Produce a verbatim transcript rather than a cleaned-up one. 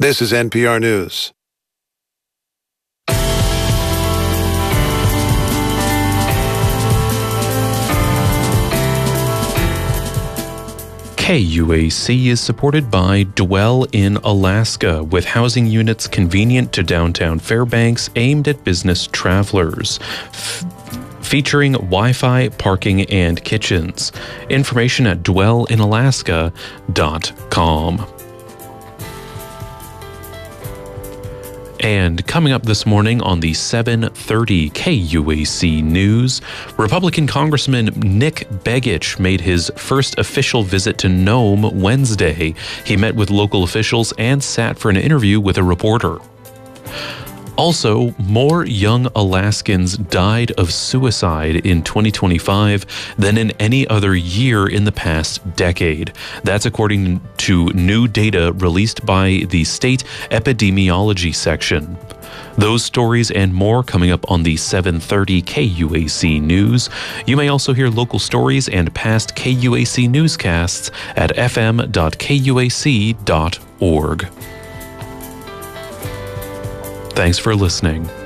This is N P R News. K U A C is supported by Dwell in Alaska, with housing units convenient to downtown Fairbanks aimed at business travelers. F- featuring Wi-Fi, parking, and kitchens. Information at dwell in alaska dot com. And coming up this morning on the seven thirty K U A C News, Republican Congressman Nick Begich made his first official visit to Nome Wednesday. He met with local officials and sat for an interview with a reporter. Also, more young Alaskans died of suicide in twenty twenty-five than in any other year in the past decade. That's according to new data released by the state epidemiology section. Those stories and more coming up on the seven thirty K U A C News. You may also hear local stories and past K U A C newscasts at f m dot k u a c dot org. Thanks for listening.